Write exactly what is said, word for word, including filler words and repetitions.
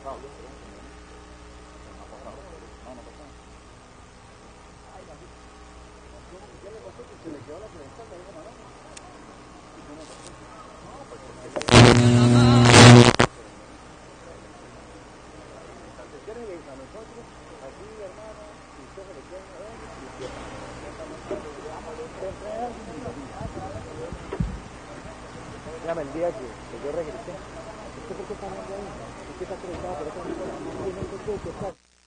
pasado. No ha pasado. No, no ha pasado. Ay, la vida. ¿Qué le pasó? Que se le quedó la credencial de alguna manera. No, pues porque... Si quieren a nosotros, aquí, hermano, si usted se le quiere a ver, llama el día que, que yo regresé. ¿Usted por qué está hablando ahí? ¿Usted está acreditado por esa persona?